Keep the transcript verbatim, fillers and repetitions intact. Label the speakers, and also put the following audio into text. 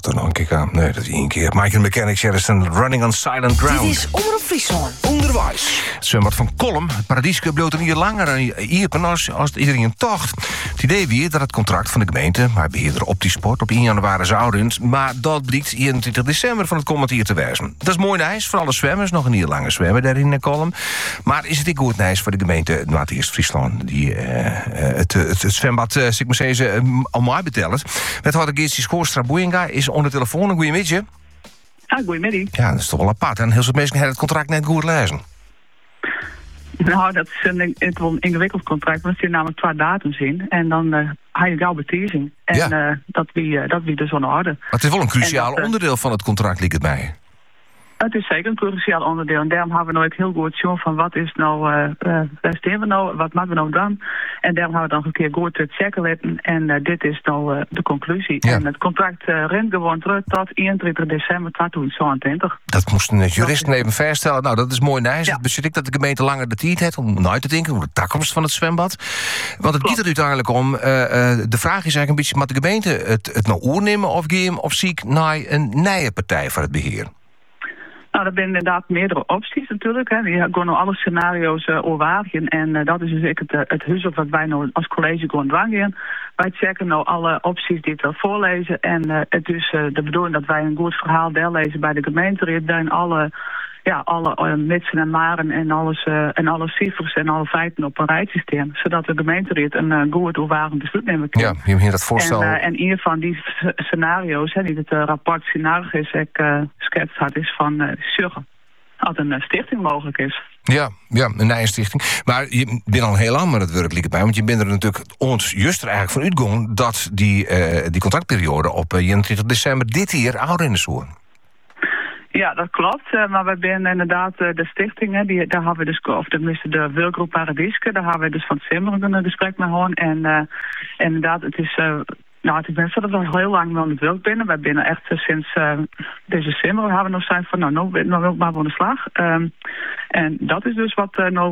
Speaker 1: Zeg dan nog een keer aan. Nee, dat is één keer. Michael Mechanics, Harrison, Running on Silent Ground.
Speaker 2: Dit is Omroep Friesland.
Speaker 1: Onderwijs. Het zwembad van Kolm, het Paradieske, bloot een hier langer iepen als, als iedereen tocht. Het idee weer dat het contract van de gemeente, maar beheerder Optisport, op één januari zou rund, maar dat blijkt eenentwintig december van het komend jaar te wijzen. Dat is mooi nijs voor alle zwemmers, nog een hier langer zwemmen daar in Kolm. Maar is het ook goed nijs voor de gemeente Noord-Eerst-Friesland, die uh, het, het, het zwembad, uh, ik moet zeggen, uh, al mooi betelt. Wethouder Geertje Schoorstra Boeinga is onder de telefoon. Een goeiemiddag.
Speaker 3: Ah, goeiemiddag.
Speaker 1: Ja, dat is toch wel apart. En heel veel mensen hebben het contract net goed lezen.
Speaker 3: Nou, dat is een, het wel een ingewikkeld contract, want er zitten namelijk twee datums in. En dan uh, ga je gauw betezing. En
Speaker 1: ja.
Speaker 3: uh, dat wie uh, dat wie dus aan de orde.
Speaker 1: Maar het is wel een cruciaal
Speaker 3: dat, uh,
Speaker 1: onderdeel van het contract, lijkt het mij.
Speaker 3: Het is zeker een cruciaal onderdeel. En daarom hebben we nooit heel goed zien van wat is nou, uh, uh, waar staan we nou, wat maken we nou dan? En daarom hebben we dan een keer goed te checken laten. En uh, dit is nou uh, de conclusie.
Speaker 1: Ja.
Speaker 3: En het contract uh, rent gewoon terug tot eenentwintig december tweeduizend tweeëntwintig.
Speaker 1: Dat moesten de juristen even vaststellen. Nou, dat is mooi nice.
Speaker 3: Ja.
Speaker 1: Het bezit ik dat de gemeente langer de tijd heeft om uit te denken over de toekomst van het zwembad. Want het gaat er uiteindelijk om. Uh, uh, de vraag is eigenlijk een beetje, mag de gemeente het, het nou oornemen of geven of ziek naar een nieuwe partij voor het beheer?
Speaker 3: Nou, er zijn inderdaad meerdere opties natuurlijk. Hè. Je gaat nou alle scenario's uh, overwagen. En uh, dat is dus ik het, uh, het huis wat wij nou als college gewoon dwangen. Wij checken nou alle opties die we voorlezen. En uh, het is uh, de bedoeling dat wij een goed verhaal doorlezen bij de gemeente. Dan alle, ja, alle uh, mitsen en maren en, alles, uh, en alle cijfers en alle feiten op een rijsysteem. Zodat de gemeente een uh, goed overwagen besluit nemen kan.
Speaker 1: Ja, je hebt dat voorstel.
Speaker 3: En, uh, en een van die scenario's, hè, die het uh, rapport scenario is, ik uh, schetst had, is van uh, zorgen dat een uh, stichting mogelijk is.
Speaker 1: Ja, ja, een nieuwe stichting. Maar je bent al heel lang met het werk bij, want je bent er natuurlijk ons juist er eigenlijk van uitgegaan dat die, uh, die contractperiode op uh, eenentwintig december dit jaar ouder in de zoen.
Speaker 3: Ja, dat klopt. Uh, maar we zijn inderdaad uh, de stichting, hè, die, daar hebben we dus, of tenminste de werkgroep Paradieske, daar hebben we dus van het Simmer een gesprek mee gehad. En uh, inderdaad, het is... Uh, Nou, ik ben dat we heel lang wel aan het werk binnen. Wij binnen echt uh, sinds uh, deze zomer hebben we nog zijn van, nou, nou, nou wil ik maar aan de slag. Um, en dat is dus wat uh, nou